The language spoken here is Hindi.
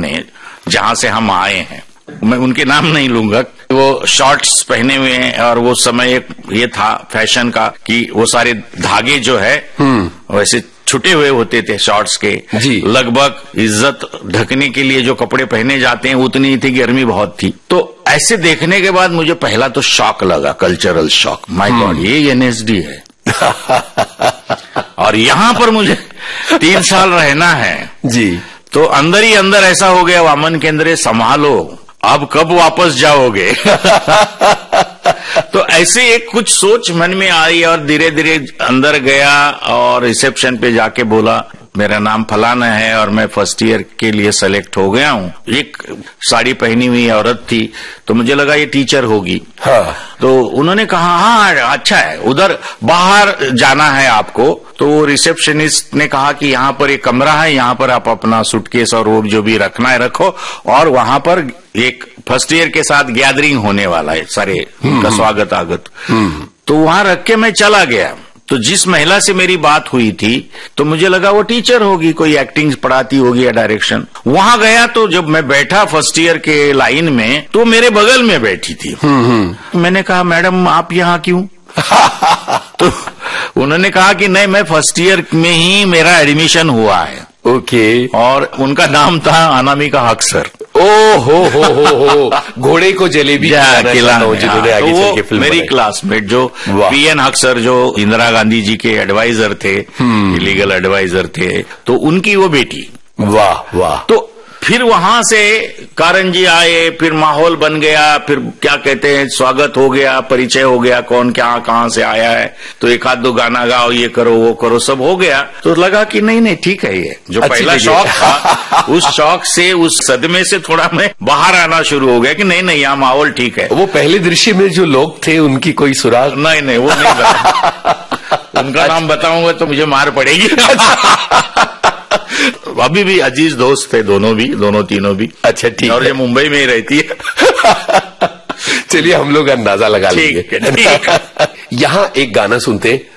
में जहां से हम आए हैं, मैं उनके नाम नहीं लूंगा, वो शॉर्ट्स पहने हुए हैं और वो समय एक ये था फैशन का कि वो सारे धागे जो है वैसे छुटे हुए होते थे शॉर्ट्स के जी। लगभग इज्जत ढकने के लिए जो कपड़े पहने जाते हैं उतनी ही थी, गर्मी बहुत थी। तो ऐसे देखने के बाद मुझे पहला तो शॉक लगा, कल्चरल शॉक, माय गॉड ये एनएसडी है और यहाँ पर मुझे 3 साल रहना है जी। तो अंदर ही अंदर ऐसा हो गया, वामन केंद्रे संभालो, अब कब वापस जाओगे तो ऐसे एक कुछ सोच मन में आई और धीरे धीरे अंदर गया और रिसेप्शन पे जाके बोला मेरा नाम फलाना है और मैं फर्स्ट ईयर के लिए सेलेक्ट हो गया हूँ। एक साड़ी पहनी हुई औरत थी तो मुझे लगा ये टीचर होगी। हाँ। तो उन्होंने कहा हाँ अच्छा है, उधर बाहर जाना है आपको। तो रिसेप्शनिस्ट ने कहा कि यहाँ पर एक कमरा है, यहाँ पर आप अपना सूटकेस और वो जो भी रखना है रखो, और वहां पर एक फर्स्ट ईयर के साथ गैदरिंग होने वाला है, सारे उनका स्वागत आगत। तो वहां रख के मैं चला गया। तो जिस महिला से मेरी बात हुई थी तो मुझे लगा वो टीचर होगी, कोई एक्टिंग पढ़ाती होगी या डायरेक्शन। वहां गया तो जब मैं बैठा फर्स्ट ईयर के लाइन में तो मेरे बगल में बैठी थी। मैंने कहा मैडम आप यहाँ क्यों तो उन्होंने कहा कि नहीं मैं फर्स्ट ईयर में ही मेरा एडमिशन हुआ है। ओके। और उनका नाम था अनामिका हक सर। ओ हो घोड़े को जलेबी जिन्होंने आगे चल के फिल्म मेरी क्लासमेट जो पीएन हक सर जो इंदिरा गांधी जी के एडवाइजर थे, लीगल एडवाइजर थे, तो उनकी वो बेटी। वाह वाह। तो फिर वहां से कारण जी आए, फिर माहौल बन गया, फिर क्या कहते हैं स्वागत हो गया, परिचय हो गया, कौन क्या कहां से आया है, तो एक आध दो गाना गाओ, ये करो वो करो, सब हो गया। तो लगा कि नहीं ठीक है, ये जो पहला शौक था उस शौक से, उस सदमे से थोड़ा मैं बाहर आना शुरू हो गया कि नहीं यहाँ माहौल ठीक है। वो पहले दृश्य में जो लोग थे उनकी कोई सुराग? नहीं वो नहीं उनका नाम बताऊंगा तो मुझे मार पड़ेगी अभी भी अजीज दोस्त थे दोनों तीनों भी। अच्छा ठीक। और ये मुंबई में ही रहती है चलिए हम लोग अंदाजा लगा लेंगे। यहाँ एक गाना सुनते